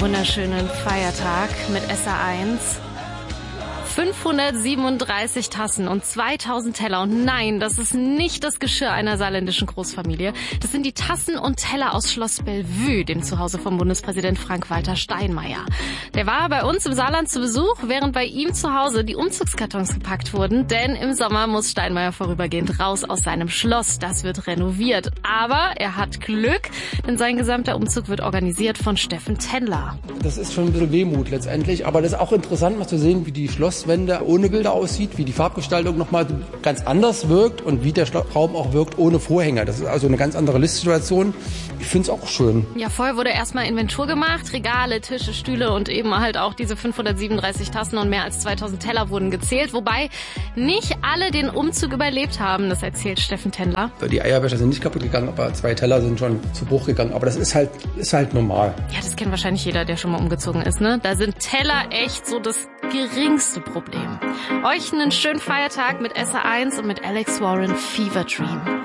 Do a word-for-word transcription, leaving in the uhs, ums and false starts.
wunderschönen Feiertag mit S R eins. fünfhundertsiebenunddreißig Tassen und zweitausend Teller. Und nein, das ist nicht das Geschirr einer saarländischen Großfamilie. Das sind die Tassen und Teller aus Schloss Bellevue, dem Zuhause vom Bundespräsident Frank-Walter Steinmeier. Der war bei uns im Saarland zu Besuch, während bei ihm zu Hause die Umzugskartons gepackt wurden. Denn im Sommer muss Steinmeier vorübergehend raus aus seinem Schloss. Das wird renoviert. Aber er hat Glück, denn sein gesamter Umzug wird organisiert von Steffen Tendler. Das ist schon ein bisschen Wehmut letztendlich. Aber das ist auch interessant, mal zu sehen, wie die Schloss Wände ohne Bilder aussieht, wie die Farbgestaltung nochmal ganz anders wirkt und wie der Raum auch wirkt ohne Vorhänge. Das ist also eine ganz andere Listsituation. Ich finde es auch schön. Ja, vorher wurde erstmal Inventur gemacht. Regale, Tische, Stühle und eben halt auch diese fünfhundertsiebenunddreißig Tassen und mehr als zweitausend Teller wurden gezählt. Wobei nicht alle den Umzug überlebt haben, das erzählt Steffen Tendler. Die Eierbecher sind nicht kaputt gegangen, aber zwei Teller sind schon zu Bruch gegangen. Aber das ist halt, ist halt normal. Ja, das kennt wahrscheinlich jeder, der schon mal umgezogen ist, ne? Da sind Teller echt so das geringste Problem. Euch einen schönen Feiertag mit S R eins und mit Alex Warren Fever Dream.